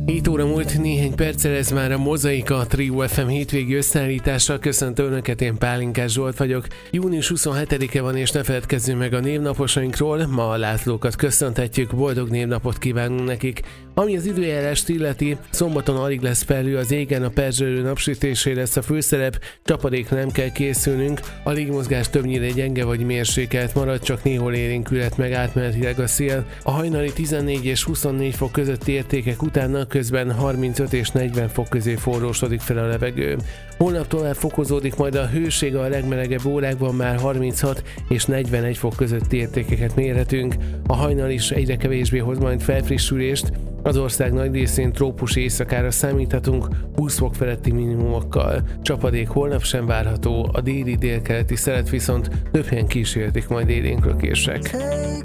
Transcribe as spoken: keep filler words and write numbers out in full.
hét óra múlt néhány perccel, ez már a Mozaika, a Trio ef em hétvégi összeállítása. Köszöntöm Önöket, én Pálinkás Zsolt vagyok. június huszonhetedike van, és ne feledkezzünk meg a névnaposainkról. Ma a látlókat köszöntetjük, boldog névnapot kívánunk nekik. Ami az időjárást illeti, szombaton alig lesz felhő, az égen a perzselő napsütésé lesz a főszerep, csapadékra nem kell készülnünk, a légmozgás többnyire gyenge vagy mérsékelt marad, csak néhol élénkülhet meg átmenetileg a szél. A hajnali tizennégy és huszonnégy fok közötti értékek utána közben harmincöt és negyven fok közé forrósodik fel a levegő. Holnap tovább fokozódik majd a hőség, a legmelegebb órákban már harminchat és negyvenegy fok közötti értékeket mérhetünk. A hajnal is egyre kevésbé hoz majd felfrissülést, az ország nagy részén trópusi éjszakára számíthatunk húsz fok feletti minimumokkal. Csapadék holnap sem várható, a déli-délkeleti szelet viszont több helyen kísérhetik majd élénk lökések.